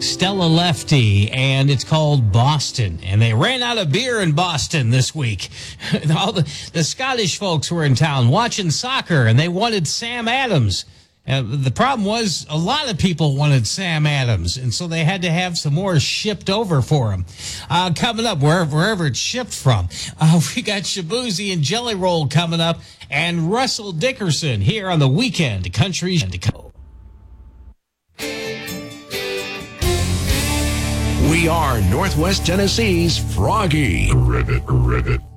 Stella Lefty, and it's called Boston. And they ran out of beer in Boston this week. All the Scottish folks were in town watching soccer, and they wanted Sam Adams. The problem was a lot of people wanted Sam Adams, and so they had to have some more shipped over for him. Coming up, wherever it's shipped from, we got Shabuzi and Jelly Roll coming up, and Russell Dickerson here on the Weekend Country. We are Northwest Tennessee's Froggy. Ribbit.